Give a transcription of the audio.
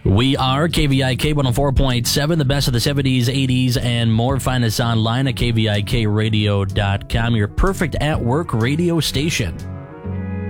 We are KVIK 104.7, the best of the 70s, 80s, and more. Find us online at KVIKradio.com, your perfect at-work radio station.